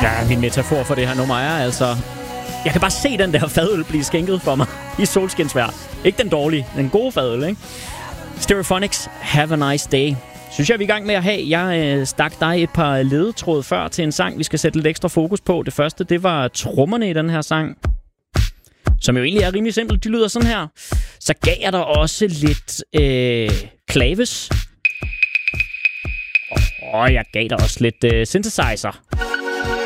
Ja, min metafor for det her nummer er altså... Jeg kan bare se den der fadøl blive skænket for mig i solskinsvejr. Ikke den dårlige, den gode fadøl, ikke? Stereophonics, Have a Nice Day. Synes jeg, vi er i gang med at have. Jeg stak dig et par ledetråd før til en sang, vi skal sætte lidt ekstra fokus på. Det første, det var trommerne i den her sang, som jo egentlig er rimelig simpelt. De lyder sådan her. Så gav jeg dig også lidt klaves. Og jeg gav dig også lidt synthesizer.